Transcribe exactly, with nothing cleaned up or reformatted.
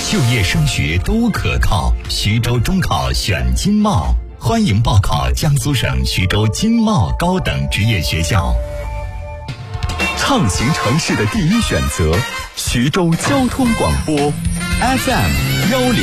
就业升学都可靠，徐州中考选经贸，欢迎报考江苏省徐州经贸高等职业学校。 畅行城市的第一选择，徐州交通广播 F M 幺零。